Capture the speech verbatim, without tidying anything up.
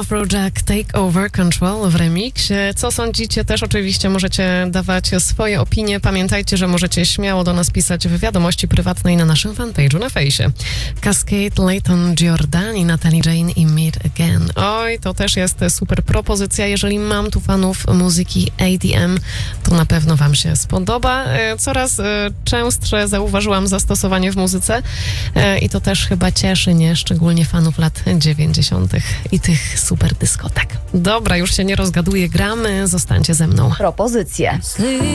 Afrojack Take Over Control w remiksie. Co sądzicie? Też oczywiście możecie dawać swoje opinie. Pamiętajcie, że możecie śmiało do nas pisać w wiadomości prywatnej na naszym fanpage'u na fejsie. Cascade, Leighton Giordani, Natalie Jane i Meet Again. Oj, to też jest super propozycja. Jeżeli mam tu fanów muzyki A D M, to na pewno wam się spodoba. Coraz częstsze zauważyłam zastosowanie w muzyce i to też chyba cieszy, nie? Szczególnie fanów lat dziewięćdziesiątych i tych super dyskotek. Dobra, już się nie rozgaduję, gramy, zostańcie ze mną. Propozycje.